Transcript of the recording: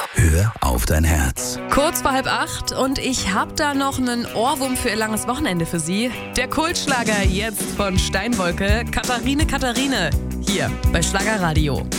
Hör auf dein Herz. Kurz vor 7:30 und ich habe da noch einen Ohrwurm für ihr langes Wochenende für Sie. Der Kultschlager jetzt von Steinwolke, Katharine, hier bei Schlagerradio.